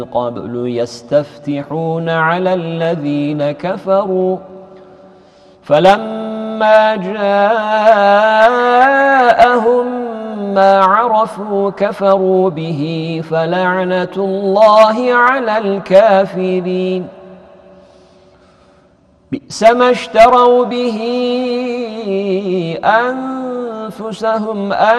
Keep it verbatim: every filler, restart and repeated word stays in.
قبل يستفتحون على الذين كفروا فلما جاءهم ما عرفوا كفروا به فلعنة الله على الكافرين بئس ما اشتروا به أنفسهم أن